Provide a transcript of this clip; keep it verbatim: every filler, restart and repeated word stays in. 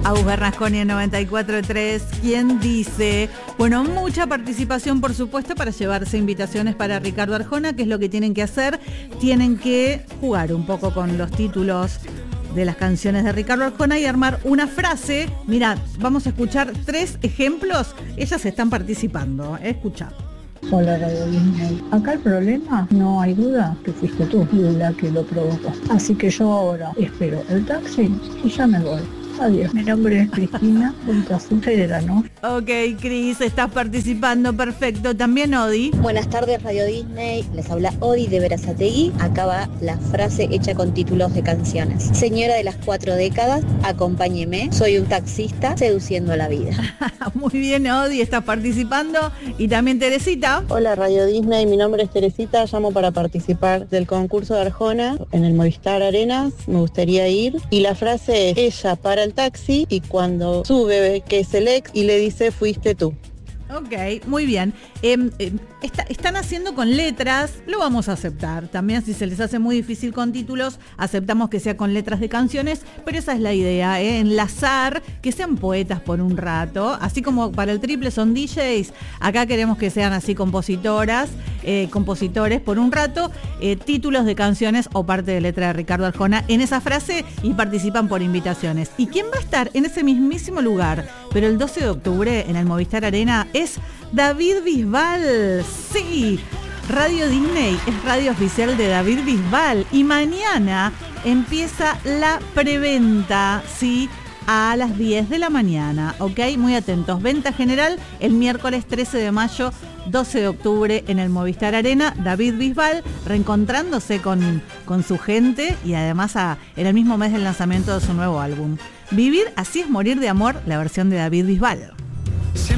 Agus Bernasconi en noventa y cuatro punto tres. ¿Quién dice? Bueno, mucha participación, por supuesto, para llevarse invitaciones para Ricardo Arjona. ¿Qué es lo que tienen que hacer? Tienen que jugar un poco con los títulos de las canciones de Ricardo Arjona y armar una frase. Mirá, vamos a escuchar tres ejemplos. Ellas están participando. Escucha. Hola Radio Disney. Acá el problema, no hay duda, que fuiste tú la que lo provocó. Así que yo ahora espero el taxi y ya me voy. Adiós. Mi nombre es Cristina, Punta Azul Federal, ¿no? Ok, Cris, estás participando, perfecto. También Odi. Buenas tardes, Radio Disney. Les habla Odi de Berazategui. Acá va la frase hecha con títulos de canciones. Señora de las cuatro décadas, acompáñeme. Soy un taxista seduciendo la vida. Muy bien, Odi, estás participando. Y también Teresita. Hola, Radio Disney. Mi nombre es Teresita. Llamo para participar del concurso de Arjona en el Movistar Arenas. Me gustaría ir. Y la frase es: ella para el taxi y cuando sube, que es el ex, y le dice fuiste tú. Ok, muy bien. Eh, eh, está, están haciendo con letras, lo vamos a aceptar. También si se les hace muy difícil con títulos, aceptamos que sea con letras de canciones, pero esa es la idea, ¿eh? Enlazar, que sean poetas por un rato, así como para el triple son D Js, acá queremos que sean así compositoras, eh, compositores por un rato, eh, títulos de canciones o parte de letra de Ricardo Arjona en esa frase y participan por invitaciones. ¿Y quién va a estar en ese mismísimo lugar, pero el doce de octubre en el Movistar Arena? Es David Bisbal. Sí, Radio Disney es radio oficial de David Bisbal y mañana empieza la preventa, sí, a las diez de la mañana, ok, muy atentos. Venta general el miércoles trece de mayo, doce de octubre en el Movistar Arena. David Bisbal reencontrándose con, con su gente y además a, en el mismo mes del lanzamiento de su nuevo álbum. Vivir así es morir de amor, la versión de David Bisbal.